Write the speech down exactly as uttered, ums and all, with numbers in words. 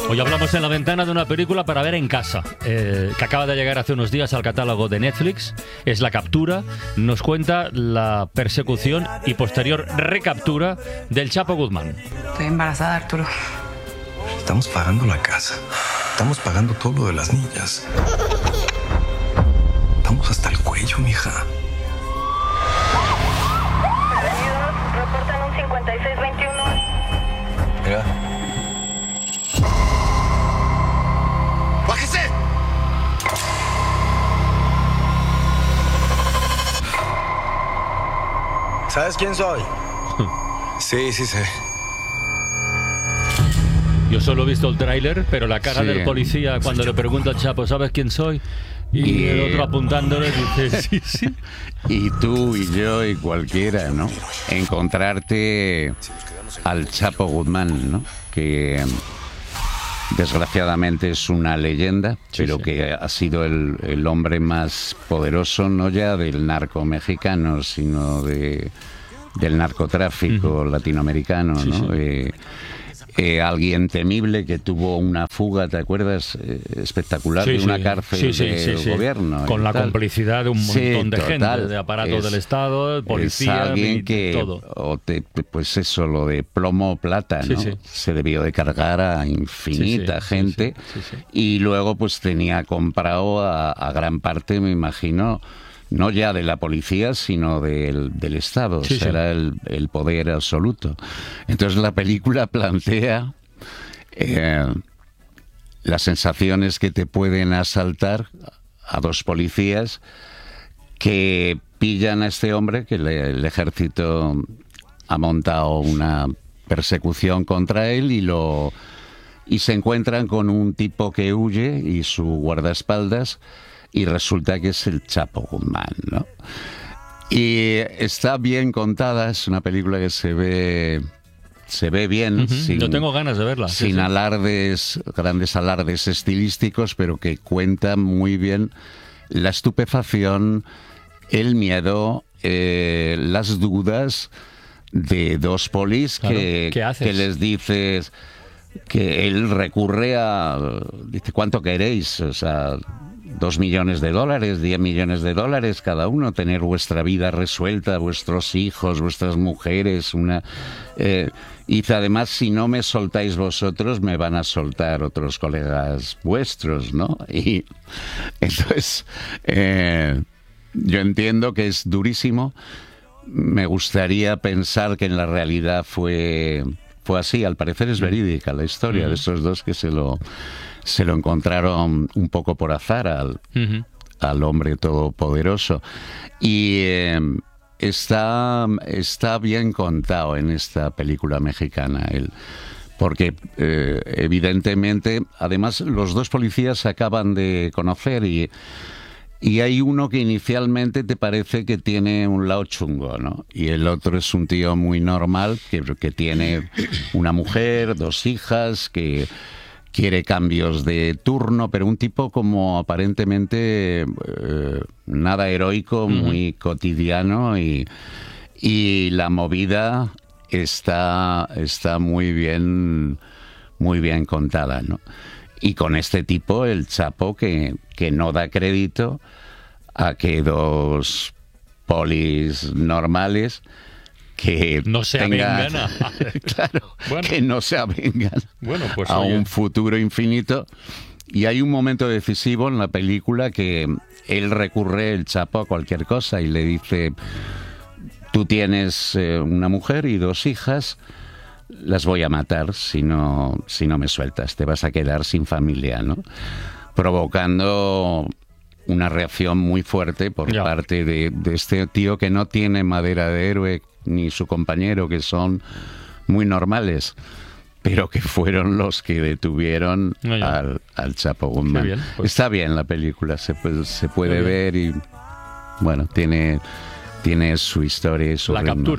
Hoy hablamos en La Ventana de una película para ver en casa, eh, que acaba de llegar hace unos días al catálogo de Netflix. Es La Captura. Nos cuenta la persecución y posterior recaptura del Chapo Guzmán. Estoy embarazada, Arturo. Estamos pagando la casa. Estamos pagando todo lo de las niñas. Estamos hasta el cuello, mija. Reportan un cincuenta y seis veintiuno. Mira. ¡Bájese! ¿Sabes quién soy? Sí, sí sé. Yo solo he visto el tráiler, pero la cara Sí. del policía cuando le pregunta al Chapo, ¿sabes quién soy? Y, Y, el otro eh, apuntándole dice, sí, sí. Y tú y yo y cualquiera, ¿no? Encontrarte al Chapo Guzmán, ¿no? Que desgraciadamente es una leyenda, Sí, pero sí. que ha sido el, el hombre más poderoso, no ya del narco mexicano, sino de del narcotráfico latinoamericano, Sí, ¿no? sí. Eh, eh, alguien temible que tuvo una fuga, ¿te acuerdas? Eh, espectacular Sí, de una sí. cárcel Sí, sí, del sí, sí. gobierno. Con y la tal. complicidad de un Sí, montón de total. gente, de aparato Es- del Estado, policía, es alguien mili- que, todo. o te- pues eso, lo de plomo plata, Sí, ¿no? sí. Se debió de cargar a infinita Sí, sí, gente sí, sí, sí. y luego pues tenía comprado a, a gran parte, me imagino, no ya de la policía, sino del, del Estado. Sí, o sea, sí. era el, el poder absoluto. Entonces la película plantea eh, las sensaciones que te pueden asaltar a dos policías que pillan a este hombre, que le- el ejército ha montado una persecución contra él y lo y se encuentran con un tipo que huye y su guardaespaldas y resulta que es el Chapo Guzmán, ¿no? Y está bien contada, es una película que se ve se ve bien, Ujú. sin, Yo tengo ganas de verla. sí, sin sí. alardes, grandes alardes estilísticos, pero que cuenta muy bien la estupefacción, el miedo, eh, las dudas de dos polis Claro, que, ¿qué haces? que les dices que él recurre a, dice, ¿cuánto queréis? O sea, dos millones de dólares, diez millones de dólares cada uno, tener vuestra vida resuelta, vuestros hijos, vuestras mujeres, una... Eh, y dice, además, si no me soltáis vosotros, me van a soltar otros colegas vuestros, ¿no? Y entonces, eh, yo entiendo que es durísimo. Me gustaría pensar que en la realidad fue, fue así. Al parecer es verídica la historia de estos dos que se lo, se lo encontraron un poco por azar al, Ujú. al hombre todopoderoso. Y eh, está, está bien contado en esta película mexicana. El, porque eh, evidentemente, además, los dos policías se acaban de conocer y... Y hay uno que inicialmente te parece que tiene un lado chungo, ¿no? Y el otro es un tío muy normal, que, que tiene una mujer, dos hijas, que quiere cambios de turno, pero un tipo como aparentemente eh, nada heroico, muy cotidiano y, y la movida está, está muy bien, muy bien contada, ¿no? Y con este tipo, el Chapo, que, que no da crédito a que dos polis normales que No se tengan- avengan a- claro, Bueno. que no se avengan Bueno, pues a oye. un futuro infinito. Y hay un momento decisivo en la película que él recurre, el Chapo, a cualquier cosa y le dice, tú tienes eh, una mujer y dos hijas, las voy a matar si no, si no me sueltas, te vas a quedar sin familia, ¿no? Provocando una reacción muy fuerte por Ya. parte de, de este tío que no tiene madera de héroe, ni su compañero, que son muy normales, pero que fueron los que detuvieron Ah, ya. al, al Chapo Guzmán. Qué bien, pues. Está bien la película, se puede, se puede Qué bien. ver y, bueno, tiene, tiene su historia y su La ritmo. Captura.